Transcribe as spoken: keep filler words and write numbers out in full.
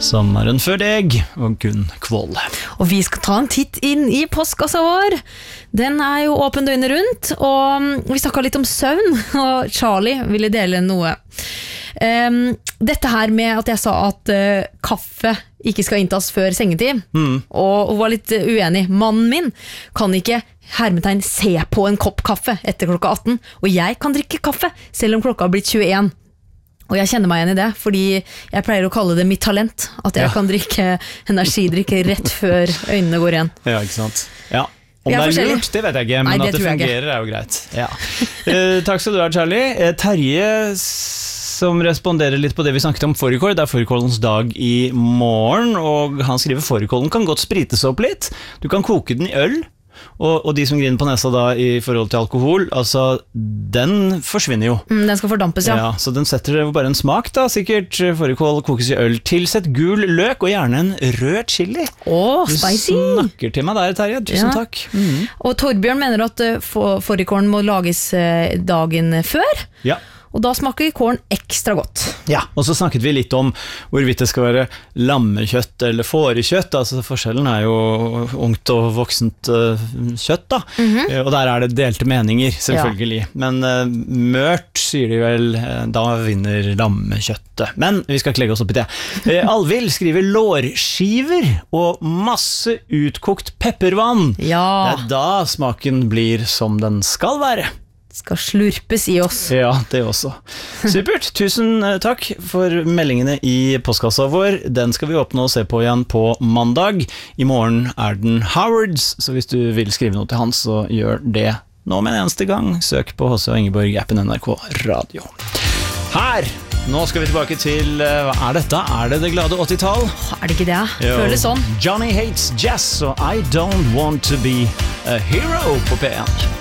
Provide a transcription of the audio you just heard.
Sommeren før deg og Gunn Kvoll. Og vi skal ta en titt inn i postkassa vår. Den er jo åpen døgnet rundt, og vi snakket litt om søvn, og Charlie ville dele noe. Um, dette her med at jeg sa at uh, kaffe ikke skal inntas før sengetid, mm. og hun var litt uenig. Mannen min kan ikke hermetegn se på en kopp kaffe etter klokka atten, og jeg kan drikke kaffe selv om klokka har blitt tjueen. Og jeg kjenner meg igjen i det, fordi jeg pleier å kalle det mitt talent, at jeg ja. kan drikke energidrikke rett før øynene går igjen. Ja, ikke sant? Ja. Om det er lurt, det vet jeg ikke, men Nei, det at det fungerer er jo greit. Ja. uh, takk skal du ha, Charlie. Uh, Terje, som responderer litt på det vi snakket om forrige kår, det er fårikålens dag i morgen, og han skriver fårikålen kan godt sprites opp litt. Du kan koke den i øl, og, og de som griner på nesa da i forhold til alkohol, altså, den forsvinner jo. Mm, den skal fordampes, ja. ja. Så den setter bare en smak da, sikkert. Fårikål kokes i øl. Tilsett gul løk, og gjerne en rød chili. Åh, spicy! Du snakker til meg der, Terje. Tusen ja. takk. Mm. Og Torbjørn mener at fårikålen må lages dagen før. Ja. Og da smaker kålen ekstra godt. Ja, og så snakket vi litt om hvorvidt det skal være lammekjøtt eller fårekjøtt. Altså forskjellen er jo ungt og voksent uh, kjøtt da. Mm-hmm. Uh, og der er det delte meninger, selvfølgelig. Ja. Men uh, mørt, sier de vel, uh, da vinner lammekjøttet. Men vi skal ikke legge oss opp i det. Uh, Alvild skriver lårskiver og masse utkokt peppervann. Ja. Det er da smaken blir som den skal være. Skal slurpes i oss. Ja, det også. Supert, tusen takk for meldingene i postkassa vår. Den skal vi åpne og se på igjen på mandag. I morgen er den Howards, så hvis du vil skrive noe til han, så gjør det nå med en eneste gang. Søk på H C og Ingeborg-appen N R K Radio. Her! Nå skal vi tilbake til, hva er dette? Er det det glade åttitall? Er det ikke det? Jo. Føles sånn. Johnny Hates Jazz, og I Don't Want To Be A Hero på P en.